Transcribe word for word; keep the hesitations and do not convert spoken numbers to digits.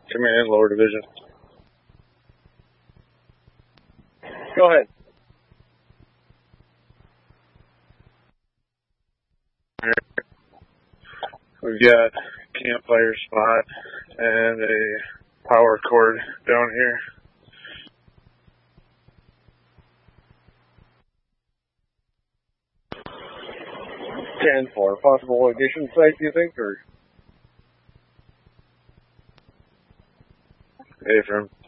Command, lower division. Go ahead. We've got campfire spot and a power cord down here. ten four. Possible ignition site, do you think, or? Affirm.